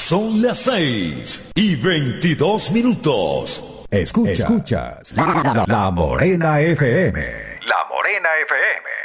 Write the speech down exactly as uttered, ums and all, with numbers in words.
Son las seis y veintidós minutos. Escucha, escuchas la, la, la Morena F M. La Morena F M.